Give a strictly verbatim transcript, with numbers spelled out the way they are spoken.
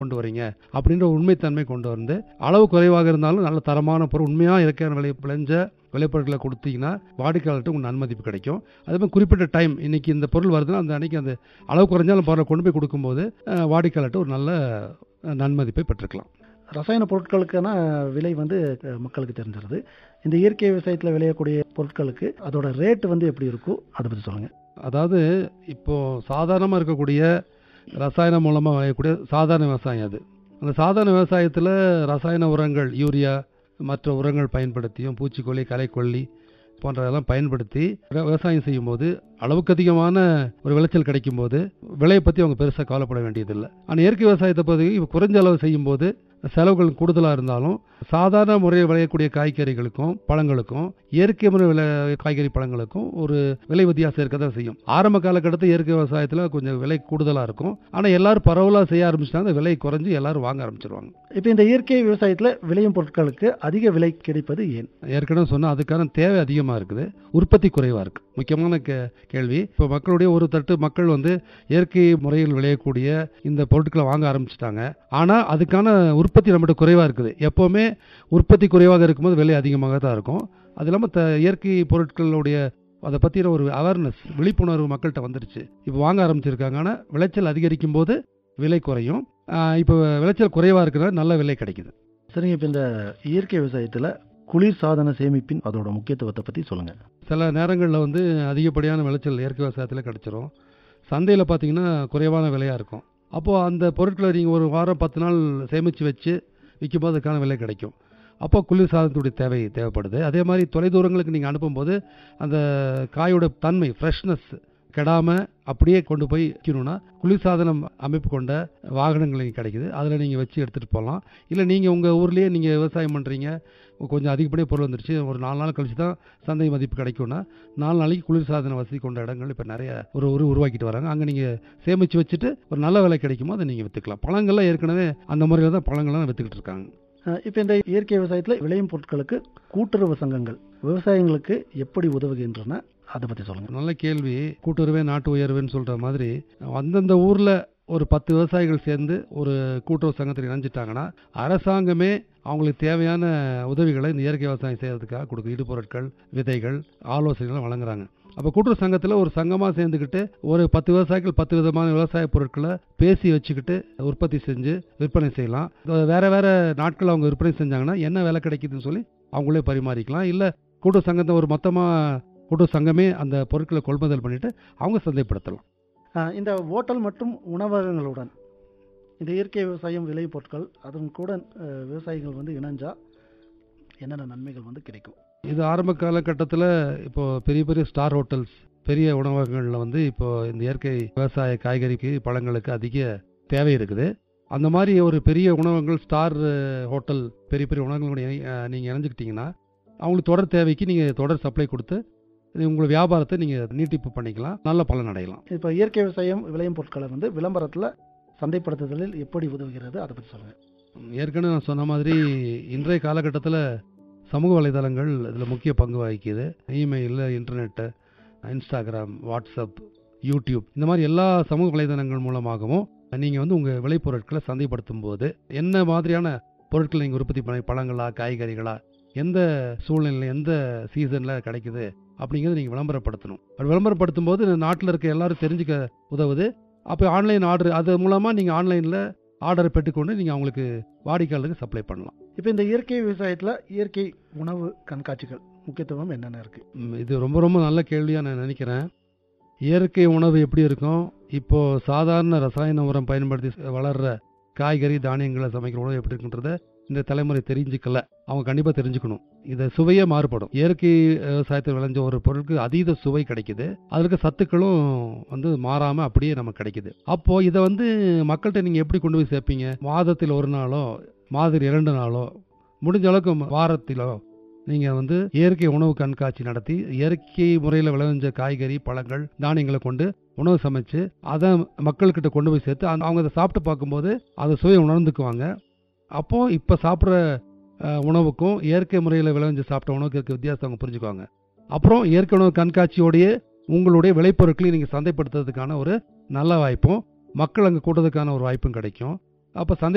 கொண்டு வரீங்க அப்படின்ற உண்மைத்தன்மை கொண்டு வந்து அளவு குறைவாக இருந்தாலும் நல்ல தரமான பொருள் உண்மையாக இயற்கையான விளை விளைஞ்ச விளைபொருட்களை கொடுத்தீங்கன்னா வாடிக்கையாளர்கிட்ட உங்களுக்கு நன்மதிப்பு கிடைக்கும். அதே மாதிரி குறிப்பிட்ட டைம் இன்னைக்கு இந்த பொருள் வருதுன்னா அந்த அன்னைக்கு அந்த அளவு குறைஞ்சாலும் பொருளை கொண்டு போய் கொடுக்கும்போது வாடிக்கையாளர்கிட்ட ஒரு நல்ல நன்மதிப்பை பெற்றுக்கலாம். ரசாயன பொருட்களுக்கான விலை வந்து மக்களுக்கு தெரிஞ்சிருது. இந்த இயற்கை விவசாயத்தில் விளையக்கூடிய பொருட்களுக்கு அதோட ரேட்டு வந்து எப்படி இருக்கும் அதை பற்றி சொல்லுங்கள். அதாவது இப்போது சாதாரணமாக இருக்கக்கூடிய ரசாயனம் மூலமாக விளையக்கூடிய சாதாரண விவசாயம் அது. அந்த சாதாரண விவசாயத்தில் ரசாயன உரங்கள் யூரியா மற்ற உரங்கள் பயன்படுத்தியும் பூச்சிக்கொல்லி களைக்கொல்லி போன்றதெல்லாம் பயன்படுத்தி விவசாயம் செய்யும்போது அளவுக்கு அதிகமான ஒரு விளைச்சல் கிடைக்கும்போது விலையை பற்றி அவங்க பெருசாக கவலைப்பட வேண்டியதில்லை. ஆனால் இயற்கை விவசாயத்தை பற்றி குறைஞ்ச அளவு செய்யும்போது செலவுகள் கூடுதலாக இருந்தாலும் சாதாரண முறையில் விளையக்கூடிய காய்கறிகளுக்கும் பழங்களுக்கும் இயற்கை முறை விளை காய்கறி பழங்களுக்கும் ஒரு விலை வித்தியாசம் இருக்க தான் செய்யும். ஆரம்ப காலகட்டத்தில் இயற்கை விவசாயத்தில் கொஞ்சம் விலை கூடுதலாக இருக்கும். ஆனால் எல்லாரும் பரவலாக செய்ய ஆரம்பிச்சிட்டாங்க, விலை குறைஞ்சி எல்லாரும் வாங்க ஆரம்பிச்சிருவாங்க. இப்போ இந்த இயற்கை விவசாயத்தில் விளையும் பொருட்களுக்கு அதிக விலை கிடைப்பது ஏன்? ஏற்கனவே சொன்னால் அதுக்கான தேவை அதிகமாக இருக்குது, உற்பத்தி குறைவாக இருக்குது. முக்கியமான கே கேள்வி இப்போ மக்களுடைய ஒரு தட்டு மக்கள் வந்து இயற்கை முறையில் விளையக்கூடிய இந்த பொருட்களை வாங்க ஆரம்பிச்சிட்டாங்க. ஆனால் அதுக்கான உற்பத்தி நம்மகிட்ட குறைவாக இருக்குது. எப்போவுமே உற்பத்தி குறைவாக இருக்கும்போது விலை அதிகமாக தான் இருக்கும். அது இல்லாமல் த இயற்கை பொருட்களுடைய அதை பற்றின ஒரு அவேர்னஸ் விழிப்புணர்வு மக்கள்கிட்ட வந்துருச்சு. இப்போ வாங்க ஆரம்பிச்சிருக்காங்க. ஆனால் விளைச்சல் அதிகரிக்கும் போது விலை குறையும். இப்போ விளைச்சல் குறைவாக இருக்கிறது நல்ல விலை கிடைக்குது. சரிங்க. இப்போ இந்த இயற்கை விவசாயத்தில் குளிர் சாதன சேமிப்பின் அதோட முக்கியத்துவத்தை பற்றி சொல்லுங்கள். சில நேரங்களில் வந்து அதிகப்படியான விளைச்சல் இயற்கை விவசாயத்தில் கிடச்சிரும். சந்தையில் பார்த்தீங்கன்னா குறைவான விலையாக இருக்கும். அப்போது அந்த பொருட்களை நீங்கள் ஒரு வாரம் பத்து நாள் சேமித்து வச்சு விற்கும்போது அதுக்கான விலை கிடைக்கும். அப்போ குளிர் சாதனத்துடைய தேவை தேவைப்படுது. அதே மாதிரி தொலைதூரங்களுக்கு நீங்கள் அனுப்பும்போது அந்த காயோட தன்மை ஃப்ரெஷ்னஸ் கெடாமல் அப்படியே கொண்டு போய் விற்கணும்னா குளிர்சாதனம் அமைப்பு கொண்ட வாகனங்கள் நீங்கள் கிடைக்குது. அதில் நீங்கள் வச்சு எடுத்துகிட்டு போகலாம். இல்லை நீங்கள் உங்கள் ஊர்லேயே நீங்கள் விவசாயம் பண்ணுறீங்க, கொஞ்சம் அதிகப்படியாக பொருள் வந்துருச்சு, ஒரு நாலு நாள் கழிச்சு தான் சந்தை மதிப்பு கிடைக்கும்னா நாலு நாளைக்கு குளிர்சாதன வசதி கொண்ட இடங்கள் இப்போ நிறைய ஒரு ஒரு உருவாக்கிட்டு வராங்க. அங்கே நீங்கள் சேமித்து வச்சுட்டு ஒரு நல்ல விலை கிடைக்குமோ அதை நீங்கள் விற்றுக்கலாம். பழங்கள்லாம் ஏற்கனவே அந்த முறையில் தான் பழங்கள்லாம் விற்றுக்கிட்டு இருக்காங்க. இப்போ இந்த இயற்கை விவசாயத்தில் விளையும் பொருட்களுக்கு கூட்டுறவு சங்கங்கள் விவசாயிகளுக்கு எப்படி உதவுகின்றன அதை பற்றி சொல்லுங்கள். நல்ல கேள்வி. கூட்டுறவே நாட்டு உயர்வுன்னு சொல்கிற மாதிரி அந்தந்த ஊரில் ஒரு பத்து விவசாயிகள் சேர்ந்து ஒரு கூட்டுறவு சங்கத்தில் இணைஞ்சிட்டாங்கன்னா அரசாங்கமே அவங்களுக்கு தேவையான உதவிகளை இந்த இயற்கை விவசாயம் செய்கிறதுக்காக கொடுக்கும். இடுபொருட்கள், விதைகள், ஆலோசனைகளை வழங்குறாங்க. அப்போ கூட்டுறவு சங்கத்தில் ஒரு சங்கமாக சேர்ந்துக்கிட்டு ஒரு பத்து விவசாயிகள் பத்து விதமான விவசாய பொருட்களை பேசி வச்சுக்கிட்டு உற்பத்தி செஞ்சு விற்பனை செய்யலாம். வேறு வேறு நாட்கள் அவங்க விற்பனை செஞ்சாங்கன்னா என்ன விலை கிடைக்குதுன்னு சொல்லி அவங்களே பரிமாறிக்கலாம். இல்லை கூட்டுறவு சங்கத்தை ஒரு மொத்தமாக கூட்டுறவு சங்கமே அந்த பொருட்களை கொள்முதல் பண்ணிவிட்டு அவங்க சந்தைப்படுத்தலாம். இந்த ஹோட்டல் மற்றும் உணவகங்களுடன் இந்த இயற்கை விவசாயம் விளை பொருட்கள் அதன் கூட விவசாயிகள் வந்து இணைஞ்சா என்னென்ன நன்மைகள் வந்து கிடைக்கும்? இது ஆரம்ப காலகட்டத்தில் இப்போது பெரிய பெரிய ஸ்டார் ஹோட்டல்ஸ் பெரிய உணவகங்களில் வந்து இப்போது இந்த இயற்கை விவசாய காய்கறிக்கு பழங்களுக்கு அதிக தேவை இருக்குது. அந்த மாதிரி ஒரு பெரிய உணவகங்கள் ஸ்டார் ஹோட்டல் பெரிய பெரிய உணவகங்களுடைய நீங்கள் இணைஞ்சிக்கிட்டிங்கன்னா அவங்களுக்கு தொடர் தேவைக்கு நீங்கள் தொடர் சப்ளை கொடுத்து உங்கள் வியாபாரத்தை நீங்கள் நீட்டிப்பு பண்ணிக்கலாம், நல்ல பலன் அடையலாம். இப்போ இயற்கை விவசாயம் விளையும் பொருட்களை வந்து விளம்பரத்தில் சந்தைப்படுத்துதலில் எப்படி உதவுகிறது அதை பற்றி சொல்லுங்கள். ஏற்கனவே நான் சொன்ன மாதிரி இன்றைய காலகட்டத்தில் சமூக வலைதளங்கள் இதில் முக்கிய பங்கு வகிக்குது. Email, internet, Instagram, WhatsApp, YouTube இந்த மாதிரி எல்லா சமூக வலைதளங்கள் மூலமாகவும் நீங்கள் வந்து உங்கள் விளைபொருட்களை சந்தைப்படுத்தும் போது என்ன மாதிரியான பொருட்களை நீங்கள் உற்பத்தி பண்ணி பழங்களா காய்கறிகளா எந்த சூழ்நிலையில் எந்த சீசனில் கிடைக்குது அப்படிங்கிறத நீங்கள் விளம்பரப்படுத்தணும். அப்படி விளம்பரப்படுத்தும் போது நாட்டில் இருக்க எல்லாரும் தெரிஞ்சுக்க உதவுது. அப்போ ஆன்லைன் ஆர்டர் அது மூலமாக நீங்கள் ஆன்லைனில் ஆர்டரை பெற்றுக்கொண்டு நீங்கள் அவங்களுக்கு வாடிக்கையாளருக்கு சப்ளை பண்ணலாம். இப்போ இந்த இயற்கை விவசாயத்தில் இயற்கை உணவு கண்காட்சிகள் முக்கியத்துவம் என்னென்ன இருக்குது? இது ரொம்ப ரொம்ப நல்ல கேள்வியாக நான் நினைக்கிறேன். இயற்கை உணவு எப்படி இருக்கும்? இப்போது சாதாரண ரசாயன உரம் பயன்படுத்தி வளர்கிற காய்கறி தானியங்களை சமைக்கிற உணவு எப்படி இருக்குன்றத இந்த தலைமுறை தெரிஞ்சுக்கல. அவங்க கண்டிப்பாக தெரிஞ்சுக்கணும். இதை சுவையே மாறுபடும். இயற்கை விவசாயத்தில் விளைஞ்ச ஒரு பொருளுக்கு அதீத சுவை கிடைக்குது, அதுக்கு சத்துக்களும் வந்து மாறாமல் அப்படியே நமக்கு கிடைக்குது. அப்போது இதை வந்து மக்கள்கிட்ட நீங்கள் எப்படி கொண்டு போய் சேர்ப்பீங்க? மாதத்தில் ஒரு நாளோ மாதத்தில் இரண்டு நாளோ முடிஞ்ச அளவுக்கு வாரத்திலோ நீங்கள் வந்து இயற்கை உணவு கண்காட்சி நடத்தி இயற்கை முறையில் விளைஞ்ச காய்கறி பழங்கள் தானியங்களை கொண்டு உணவு சமைச்சு அதை மக்கள்கிட்ட கொண்டு போய் சேர்த்து அவங்க அதை சாப்பிட்டு பார்க்கும்போது அதை சுவையை உணர்ந்துக்குவாங்க. அப்போது இப்போ சாப்பிட்ற உணவுக்கும் இயற்கை முறையில் விளைஞ்சு சாப்பிட்ட உணவுக்கு இருக்க வித்தியாசம் அவங்க புரிஞ்சுக்குவாங்க. அப்புறம் இயற்கை உணவு கண்காட்சியோடைய உங்களுடைய விளைபொருட்களை நீங்கள் சந்தைப்படுத்துறதுக்கான ஒரு நல்ல வாய்ப்பும் மக்கள் அங்கே கூட்டத்துக்கான ஒரு வாய்ப்பும் கிடைக்கும். அப்போ சந்தை